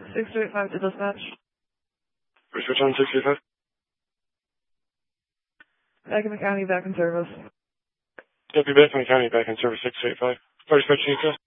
685 to dispatch. Switch on 685. Back in the county, back in service. Deputy back in the county, back in service 685. Fire dispatch,